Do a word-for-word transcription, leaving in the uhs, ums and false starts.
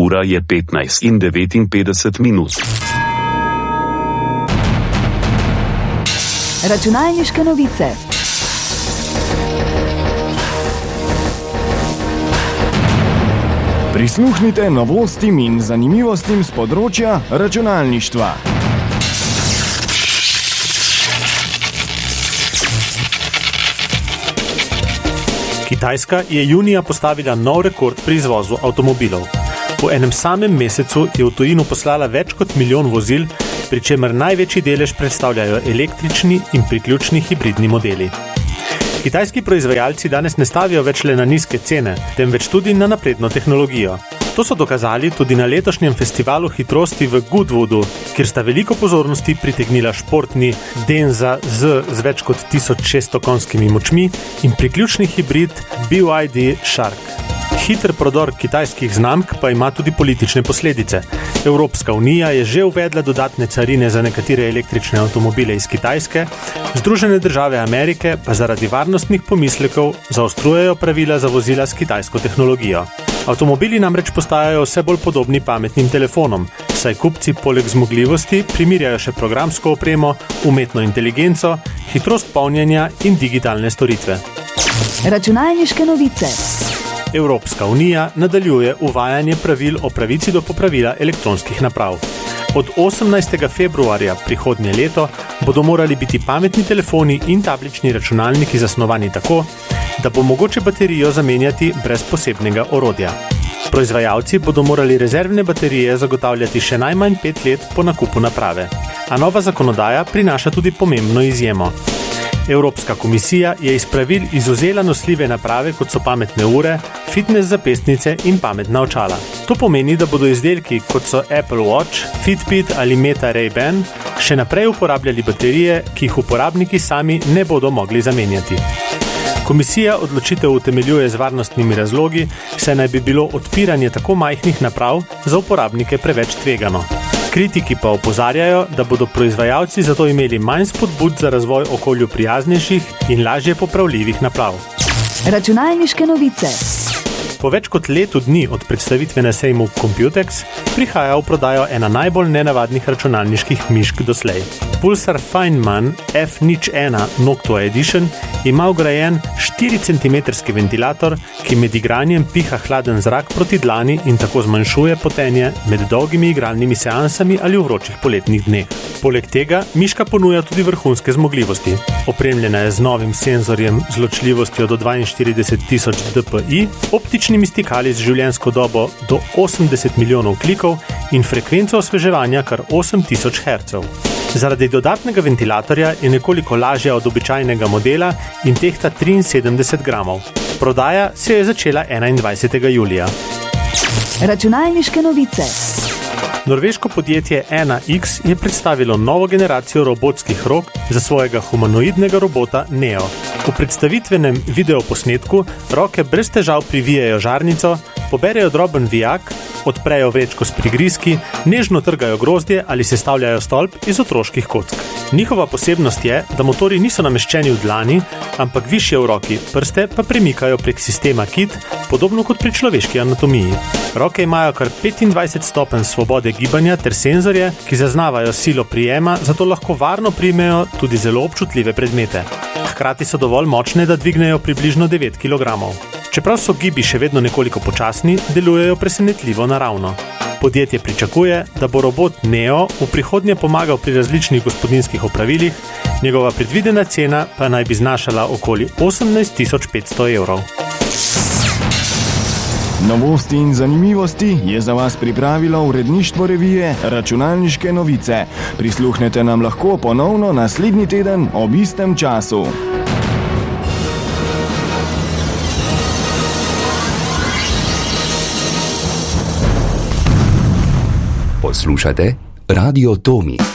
Ura je petnajst in devetinpetdeset minut. Računalniške novice. Prisluhnite novostim in zanimivostim z področja računalništva. Kitajska je junija postavila nov rekord pri izvozu avtomobilov. V enem samem mesecu je v tujino poslala več kot milijon vozil, pri čemer največji delež predstavljajo električni in priključni hibridni modeli. Kitajski proizvajalci danes ne stavijo več le na nizke cene, temveč tudi na napredno tehnologijo. To so dokazali tudi na letošnjem festivalu hitrosti v Goodwoodu, kjer sta veliko pozornosti pritegnila športni Denza Z z več kot tisoč šeststo konjskimi močmi in priključni hibrid B Y D Shark. Hiter prodor kitajskih znamk pa ima tudi politične posledice. Evropska unija je že uvedla dodatne carine za nekatere električne avtomobile iz Kitajske, Združene države Amerike pa zaradi varnostnih pomislekov zaostrujejo pravila za vozila s kitajsko tehnologijo. Avtomobili namreč postajajo vse bolj podobni pametnim telefonom, saj kupci poleg zmogljivosti primerjajo še programsko opremo, umetno inteligenco, hitrost polnjenja in digitalne storitve. Računalniške novice. Evropska unija nadaljuje uvajanje pravil o pravici do popravila elektronskih naprav. Od osemnajstega februarja prihodnje leto bodo morali biti pametni telefoni in tablični računalniki zasnovani tako, da bo mogoče baterijo zamenjati brez posebnega orodja. Proizvajalci bodo morali rezervne baterije zagotavljati še najmanj pet let po nakupu naprave. A nova zakonodaja prinaša tudi pomembno izjemo. Evropska komisija je iz pravil izvzela nosljive naprave, kot so pametne ure, fitness zapestnice in pametna očala. To pomeni, da bodo izdelki, kot so Apple Watch, Fitbit ali Meta Ray-Ban, še naprej uporabljali baterije, ki jih uporabniki sami ne bodo mogli zamenjati. Komisija odločitev utemeljuje z varnostnimi razlogi, saj naj bi bilo odpiranje tako majhnih naprav za uporabnike preveč tvegano. Kritiki pa opozarjajo, da bodo proizvajalci zato imeli manj spodbud za razvoj okolju prijaznejših in lažje popravljivih naprav. Računalniške novice. Po več kot letu dni od predstavitve na sejmu Computex prihaja v prodajo ena najbolj nenavadnih računalniških mišk doslej. Pulsar Feynman F nič ena Noctua Edition ima vgrajen štiricentimetrski ventilator, ki med igranjem piha hladen zrak proti dlani in tako zmanjšuje potenje med dolgimi igralnimi seansami ali v vročih poletnih dneh. Poleg tega miška ponuja tudi vrhunske zmogljivosti. Opremljena je z novim senzorjem z ločljivostjo do dvainštirideset tisoč dpi, optičnimi stikali z življenjsko dobo do osemdeset milijonov klikov in frekvenco osveževanja kar osem tisoč hercev. Zaradi dodatnega ventilatorja je nekoliko lažja od običajnega modela in tehta triinsedemdeset gramov. Prodaja se je začela enaindvajsetega julija. Računalniške novice. Norveško podjetje ena iks je predstavilo novo generacijo robotskih rok za svojega humanoidnega robota Neo. V predstavitvenem videoposnetku roke brez težav privijajo žarnico, poberejo droben vijak, odprejo vrečko s prigrizki, nežno trgajo grozdje ali sestavljajo stolp iz otroških kock. Njihova posebnost je, da motori niso nameščeni v dlani, ampak višje v roki, prste pa premikajo prek sistema kit, podobno kot pri človeški anatomiji. Roke imajo kar petindvajset stopenj svobode gibanja ter senzorje, ki zaznavajo silo prijema, zato lahko varno primejo tudi zelo občutljive predmete. Hkrati so dovolj močne, da dvignejo približno devet kilogramov. Čeprav so gibi še vedno nekoliko počasni, delujejo presenetljivo naravno. Podjetje pričakuje, da bo robot Neo v prihodnje pomagal pri različnih gospodinjskih opravilih, njegova predvidena cena pa naj bi znašala okoli osemnajst tisoč petsto evrov. Novosti in zanimivosti je za vas pripravilo uredništvo revije Računalniške novice. Prisluhnete nam lahko ponovno naslednji teden ob istem času. Poslušate Radio Tomi.